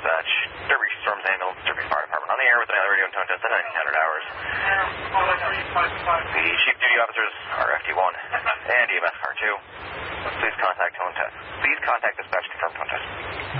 dispatch. Derby Storms Ambulance, Derby Fire Department on the air with another radio and tone test at 1900 hours. The chief duty officers are FT1 and EMS car 2. Please contact tone test. Please contact dispatch to confirm tone test.